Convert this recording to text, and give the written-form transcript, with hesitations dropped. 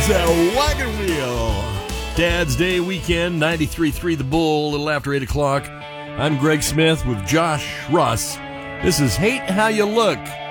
is a wagon wheel. Dad's Day weekend, 93.3 The Bull, a little after 8 o'clock. I'm Greg Smith with Josh Russ. This is Hate How You Look.